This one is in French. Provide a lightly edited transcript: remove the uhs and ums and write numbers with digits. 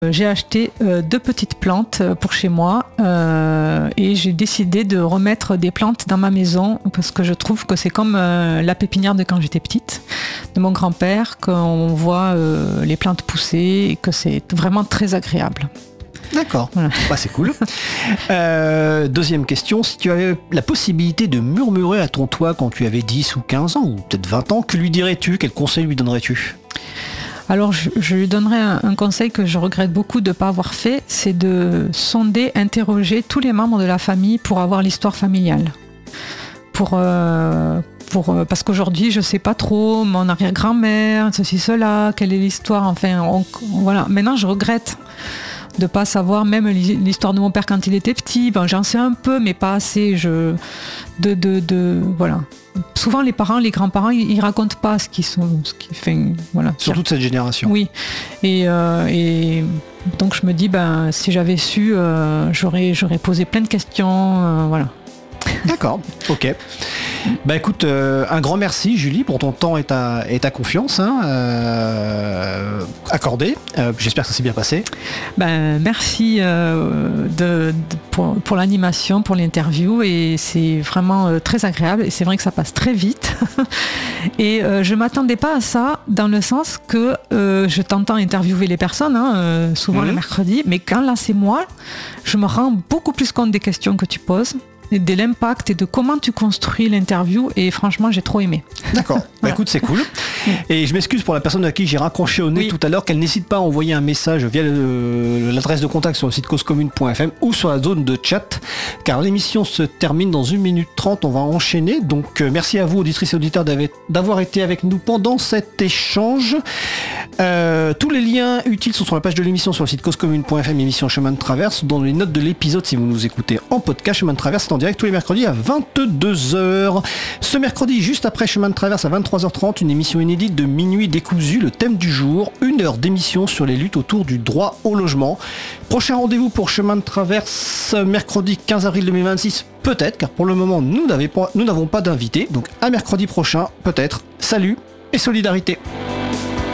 J'ai acheté 2 petites plantes pour chez moi et j'ai décidé de remettre des plantes dans ma maison parce que je trouve que c'est comme la pépinière de quand j'étais petite, de mon grand-père, qu'on voit les plantes pousser et que c'est vraiment très agréable. D'accord, voilà. Bah, c'est cool. Deuxième question, si tu avais la possibilité de murmurer à ton toi quand tu avais 10 ou 15 ans, ou peut-être 20 ans, que lui dirais-tu? Quel conseil lui donnerais-tu? Alors je lui donnerais un conseil que je regrette beaucoup de ne pas avoir fait, c'est de sonder, interroger tous les membres de la famille pour avoir l'histoire familiale. Parce qu'aujourd'hui je ne sais pas trop, mon arrière-grand-mère, ceci, cela, quelle est l'histoire, enfin voilà. Maintenant je regrette de pas savoir même l'histoire de mon père quand il était petit. Bon, j'en sais un peu, mais pas assez. Voilà. Souvent les parents, les grands-parents, ils racontent pas ce qu'ils font. Voilà. Surtout de cette génération. Oui. Et donc je me dis, si j'avais su, j'aurais posé plein de questions. Voilà. D'accord, ok. Bah écoute, un grand merci Julie pour ton temps et ta confiance accordée. J'espère que ça s'est bien passé. Merci pour l'animation, pour l'interview, et c'est vraiment très agréable et c'est vrai que ça passe très vite. Et je m'attendais pas à ça dans le sens que je t'entends interviewer les personnes, souvent le mercredi, mais quand là c'est moi, je me rends beaucoup plus compte des questions que tu poses, de l'impact et de comment tu construis l'interview, et franchement j'ai trop aimé. D'accord, voilà. Écoute, c'est cool. Et je m'excuse pour la personne à qui j'ai raccroché au nez tout à l'heure, qu'elle n'hésite pas à envoyer un message via l'adresse de contact sur le site causecommune.fm ou sur la zone de chat, car l'émission se termine dans 1 minute 30, on va enchaîner. Donc merci à vous auditrices et auditeurs d'avoir été avec nous pendant cet échange. Tous les liens utiles sont sur la page de l'émission sur le site causecommune.fm, émission Chemin de Traverse. Dans les notes de l'épisode, si vous nous écoutez en podcast, Chemin de Traverse est en direct tous les mercredis à 22h. Ce mercredi, juste après Chemin de Traverse à 23h30, une émission inédite de Minuit décousu, le thème du jour, 1 heure d'émission sur les luttes autour du droit au logement. Prochain rendez-vous pour Chemin de Traverse, mercredi 15 avril 2026, peut-être, car pour le moment nous n'avons pas d'invité, donc à mercredi prochain, peut-être. Salut et solidarité.